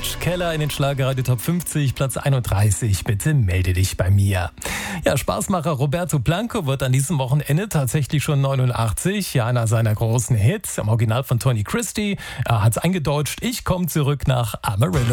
Mitch Keller in den Schlagerradio Top 50, Platz 31. Bitte melde dich bei mir. Ja, Spaßmacher Roberto Blanco wird an diesem Wochenende tatsächlich schon 89. Ja, einer seiner großen Hits, im Original von Tony Christie. Er hat es eingedeutscht. Ich komme zurück nach Amarillo.